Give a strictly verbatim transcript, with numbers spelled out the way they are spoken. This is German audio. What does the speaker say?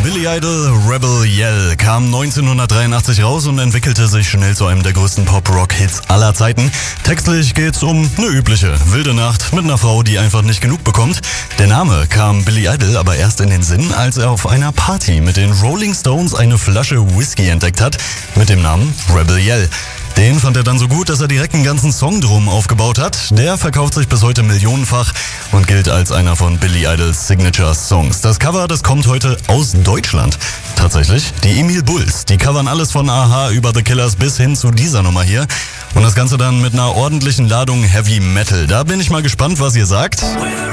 Billy Idol, Rebel Yell kam neunzehnhundertdreiundachtzig raus und entwickelte sich schnell zu einem der größten Pop-Rock-Hits aller Zeiten. Textlich geht's um eine übliche wilde Nacht mit einer Frau, die einfach nicht genug bekommt. Der Name kam Billy Idol aber erst in den Sinn, als er auf einer Party mit den Rolling Stones eine Flasche Whisky entdeckt hat mit dem Namen Rebel Yell. Den fand er dann so gut, dass er direkt einen ganzen Song drum aufgebaut hat. Der verkauft sich bis heute millionenfach und gilt als einer von Billy Idols Signature-Songs. Das Cover, das kommt heute aus Deutschland. Tatsächlich, die Emil Bulls, die covern alles von a-ha über The Killers bis hin zu dieser Nummer hier. Und das Ganze dann mit einer ordentlichen Ladung Heavy Metal. Da bin ich mal gespannt, was ihr sagt.